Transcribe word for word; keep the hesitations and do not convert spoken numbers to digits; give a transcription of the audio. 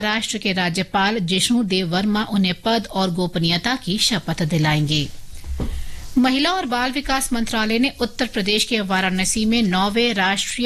महाराष्ट्र के राज्यपाल जिष्णु देव वर्मा उन्हें पद और गोपनीयता की शपथ दिलाएंगे। महिला और बाल विकास मंत्रालय ने उत्तर प्रदेश के वाराणसी में नौवें राष्ट्रीय